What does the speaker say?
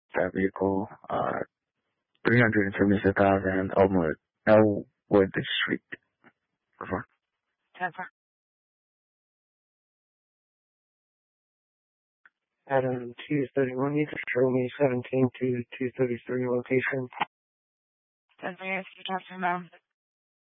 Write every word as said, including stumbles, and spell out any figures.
that vehicle, uh, three hundred seventy-six thousand Elmwood, Elwood Street. Before. Adam two thirty-one, you can show me seventeen to two thirty-three location. ten for you, talk to your mom.